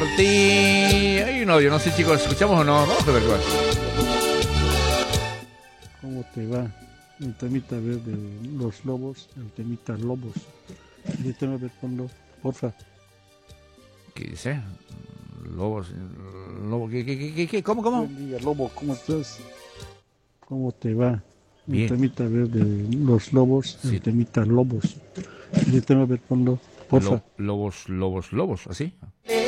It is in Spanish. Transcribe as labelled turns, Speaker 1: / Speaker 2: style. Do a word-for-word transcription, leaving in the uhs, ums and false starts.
Speaker 1: Martín. Hay un audio, no sé chicos, ¿escuchamos o no? Vamos a ver cuál.
Speaker 2: ¿Cómo te va? El temita verde, los lobos, el temita lobos. Yo tengo que ver cuando, porfa.
Speaker 1: ¿Qué dice? Lobos, lobo, ¿qué, qué, qué, qué? ¿Cómo, cómo?
Speaker 2: Buen día, lobo, ¿cómo estás? ¿Cómo te va?
Speaker 1: Bien.
Speaker 2: El temita verde, los lobos,
Speaker 1: Sí.
Speaker 2: el temita lobos. Yo tengo que ver cuando, porfa.
Speaker 1: Lo- lobos, lobos, lobos, ¿así?